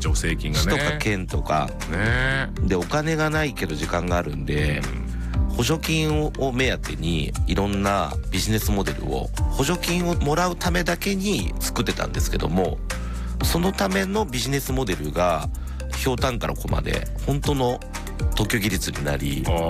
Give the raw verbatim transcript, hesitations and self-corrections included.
助成金がね市とか県とかねでお金がないけど時間があるんで、補助金を目当てにいろんなビジネスモデルを補助金をもらうためだけに作ってたんですけども、そのためのビジネスモデルがひょうたんからコマで本当の特許技術になり、